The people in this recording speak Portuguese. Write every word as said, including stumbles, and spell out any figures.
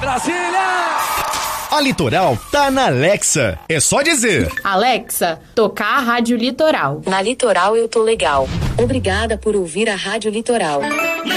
Brasília! A Litoral tá na Alexa. É só dizer: Alexa, tocar a Rádio Litoral. Na Litoral eu tô legal. Obrigada por ouvir a Rádio Litoral.